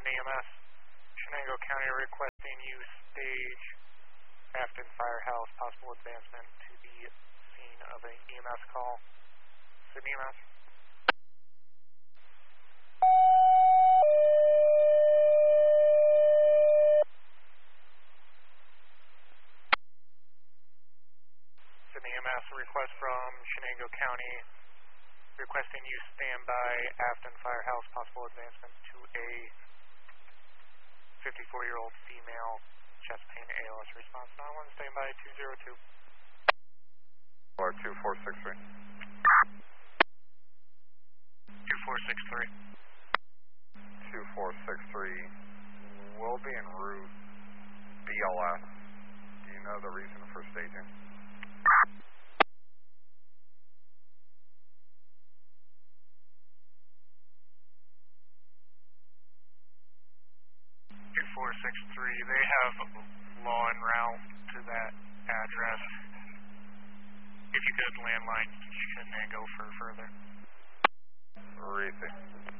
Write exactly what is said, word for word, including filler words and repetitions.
E M S. Shenango County requesting you stage Afton Firehouse, possible advancement to the scene of an E M S call. Sydney E M S. Sydney E M S, request from Shenango County requesting you stand by Afton Firehouse, possible advancement to a fifty-four-year-old female, chest pain, A L S response. nine one, stand by two zero two. Or two four six three. two four six three. two four six three. We'll be en route B L S. Do you know the reason for staging? two four six three, they have law en route to that address. If you could landline Shenango for further. Receive.